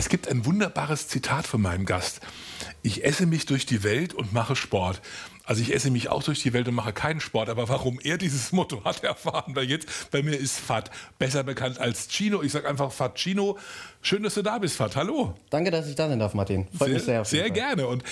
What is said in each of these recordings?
Es gibt ein wunderbares Zitat von meinem Gast. Ich esse mich durch die Welt und mache Sport. Also ich esse mich auch durch die Welt und mache keinen Sport. Aber warum er dieses Motto hat, erfahren wir jetzt. Bei mir ist Fat, besser bekannt als Chino. Ich sage einfach Fat Chino. Schön, dass du da bist, Fat. Hallo. Danke, dass ich da sein darf, Martin. Freut mich sehr. Sehr gerne. Und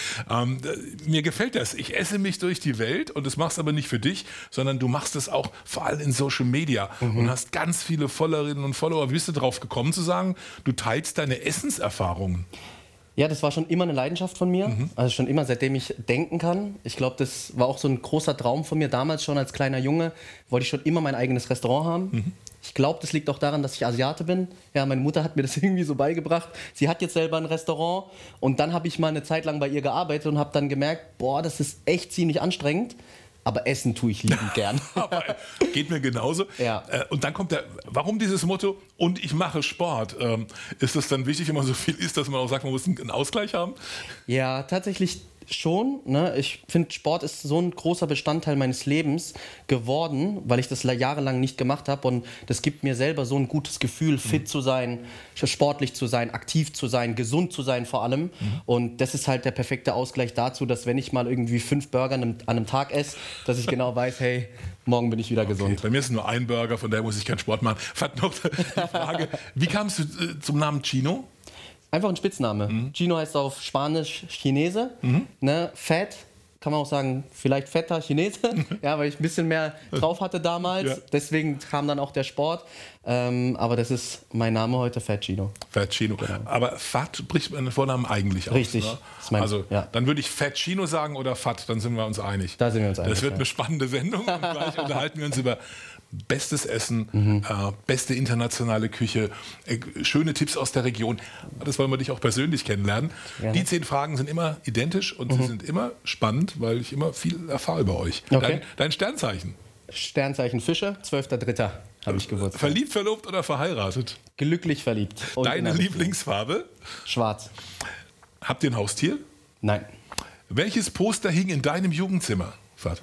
mir gefällt das. Ich esse mich durch die Welt und das machst du aber nicht für dich, sondern du machst es auch vor allem in Social Media und hast ganz viele Followerinnen und Follower. Wie bist du drauf gekommen zu sagen, du teilst deine Essenserfahrungen? Ja, das war schon immer eine Leidenschaft von mir. Also schon immer, seitdem ich denken kann. Ich glaube, das war auch so ein großer Traum von mir. Damals schon als kleiner Junge wollte ich schon immer mein eigenes Restaurant haben. Ich glaube, das liegt auch daran, dass ich Asiate bin. Ja, meine Mutter hat mir das irgendwie so beigebracht. Sie hat jetzt selber ein Restaurant und dann habe ich mal eine Zeit lang bei ihr gearbeitet und habe dann gemerkt, boah, das ist echt ziemlich anstrengend. Aber Essen tue ich liebend gern. Geht mir genauso. Ja. Und dann kommt warum dieses Motto, und ich mache Sport? Ist das dann wichtig, wenn man so viel isst, dass man auch sagt, man muss einen Ausgleich haben? Ja, tatsächlich schon. Ne? Ich finde, Sport ist so ein großer Bestandteil meines Lebens geworden, weil ich das jahrelang nicht gemacht habe. Und das gibt mir selber so ein gutes Gefühl, fit zu sein, sportlich zu sein, aktiv zu sein, gesund zu sein vor allem. Und das ist halt der perfekte Ausgleich dazu, dass wenn ich mal irgendwie 5 Burger an einem Tag esse, dass ich genau weiß, hey, morgen bin ich wieder gesund. Bei mir ist nur ein Burger, von daher muss ich keinen Sport machen. Fand noch die Frage, wie kamst du zum Namen Chino? Einfach ein Spitzname. Chino heißt auf Spanisch Chinese. Ne? Fat, kann man auch sagen, vielleicht fetter Chinese. Ja, weil ich ein bisschen mehr drauf hatte damals. Ja. Deswegen kam dann auch der Sport. Aber das ist mein Name heute, Fat Chino. Fat Chino. Genau. Aber Fat bricht meinen Vornamen eigentlich aus. Richtig. Ne? Also dann würde ich Fat Chino sagen oder Fat, dann sind wir uns einig. Da sind wir uns einig. Das wird eine spannende Sendung und gleich unterhalten wir uns über bestes Essen, beste internationale Küche, schöne Tipps aus der Region. Das wollen wir dich auch persönlich kennenlernen. Ja. Die 10 Fragen sind immer identisch und sie sind immer spannend, weil ich immer viel erfahre über euch. Okay. Dein Sternzeichen? Sternzeichen Fische, 12.3. habe ich Geburtstag. Verliebt, verlobt oder verheiratet? Glücklich verliebt. Und deine Lieblingsfarbe? Schwarz. Habt ihr ein Haustier? Nein. Welches Poster hing in deinem Jugendzimmer, Fat?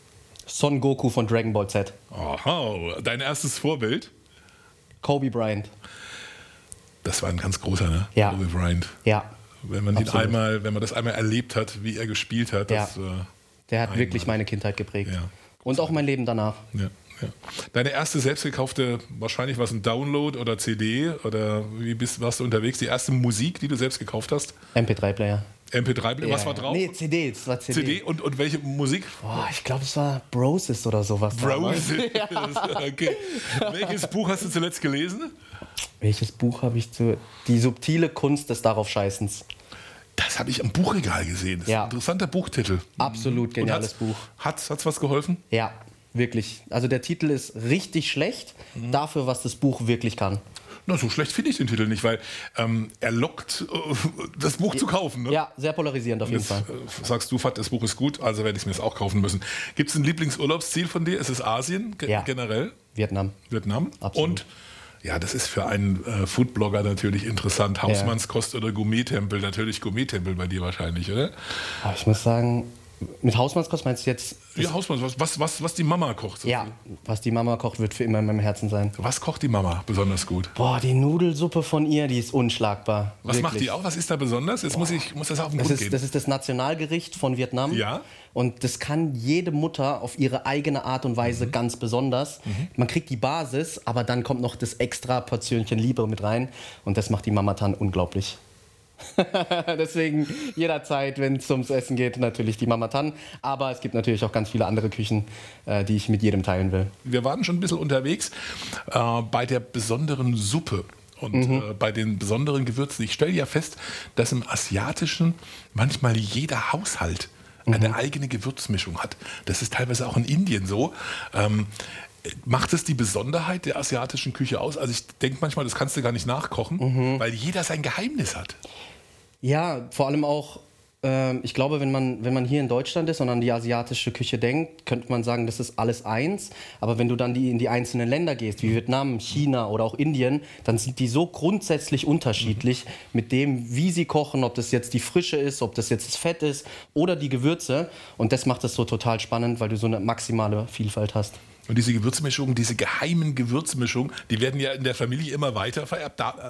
Son Goku von Dragon Ball Z. Aha, dein erstes Vorbild? Kobe Bryant. Das war ein ganz großer, ne? Ja. Kobe Bryant. Ja. Wenn man das einmal erlebt hat, wie er gespielt hat. Ja. Der hat wirklich meine Kindheit geprägt. Ja. Und auch mein Leben danach. Ja. Ja. Deine erste selbstgekaufte, wahrscheinlich war es ein Download oder CD oder warst du unterwegs? Die erste Musik, die du selbst gekauft hast? MP3-Player. MP3-Player, was war drauf? Nee, CD, das war CD. CD und welche Musik? Boah, ich glaube, es war Brosis oder sowas. Brosis, okay. Welches Buch hast du zuletzt gelesen? Welches Buch habe ich Die subtile Kunst des Daraufscheißens. Das habe ich am Buchregal gesehen. Das ist ein interessanter Buchtitel. Absolut geniales Buch. Hat's was geholfen? Ja, wirklich. Also der Titel ist richtig schlecht dafür, was das Buch wirklich kann. Na, so schlecht finde ich den Titel nicht, weil er lockt, das Buch zu kaufen. Ne? Ja, sehr polarisierend auf jeden Fall. Sagst du, Fat, das Buch ist gut, also werde ich mir das auch kaufen müssen. Gibt es ein Lieblingsurlaubsziel von dir? Ist es Asien generell? Vietnam. Absolut. Und ja, das ist für einen Foodblogger natürlich interessant. Hausmannskost oder Gourmet-Tempel? Natürlich Gourmet-Tempel bei dir wahrscheinlich, oder? Aber ich muss sagen, mit Hausmannskost meinst du jetzt? Ja, Hausmannskost, was die Mama kocht. Ja, was die Mama kocht, wird für immer in meinem Herzen sein. Was kocht die Mama besonders gut? Boah, die Nudelsuppe von ihr, die ist unschlagbar. Was wirklich. Macht die auch? Was ist da besonders? Jetzt muss das auf den Grund gehen. Das ist das Nationalgericht von Vietnam. Ja. Und das kann jede Mutter auf ihre eigene Art und Weise ganz besonders. Man kriegt die Basis, aber dann kommt noch das extra Portionchen Liebe mit rein. Und das macht die Mama Tan unglaublich. Deswegen jederzeit, wenn es ums Essen geht, natürlich die Mama Tan. Aber es gibt natürlich auch ganz viele andere Küchen, die ich mit jedem teilen will. Wir waren schon ein bisschen unterwegs bei der besonderen Suppe und bei den besonderen Gewürzen. Ich stelle ja fest, dass im Asiatischen manchmal jeder Haushalt eine eigene Gewürzmischung hat. Das ist teilweise auch in Indien so. Macht es die Besonderheit der asiatischen Küche aus? Also ich denke manchmal, das kannst du gar nicht nachkochen, weil jeder sein Geheimnis hat. Ja, vor allem auch, ich glaube, wenn man hier in Deutschland ist und an die asiatische Küche denkt, könnte man sagen, das ist alles eins. Aber wenn du dann in die einzelnen Länder gehst, wie Vietnam, China oder auch Indien, dann sind die so grundsätzlich unterschiedlich mit dem, wie sie kochen, ob das jetzt die Frische ist, ob das jetzt das Fett ist oder die Gewürze. Und das macht es so total spannend, weil du so eine maximale Vielfalt hast. Und diese Gewürzmischungen, diese geheimen Gewürzmischungen, die werden ja in der Familie immer weiter vererbt.